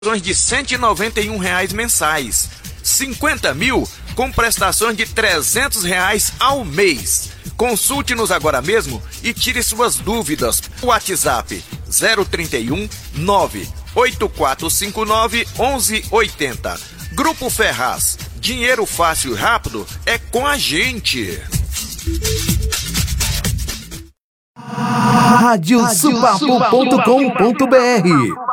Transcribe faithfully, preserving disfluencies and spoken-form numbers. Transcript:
de cento e noventa e um reais mensais, cinquenta mil com prestações de trezentos reais ao mês. Consulte-nos agora mesmo e tire suas dúvidas. WhatsApp zero trinta e um, nove oito quatro cinco nove, onze oitenta. Grupo Ferraz, dinheiro fácil e rápido é com a gente. Rádio Supapo ponto com ponto br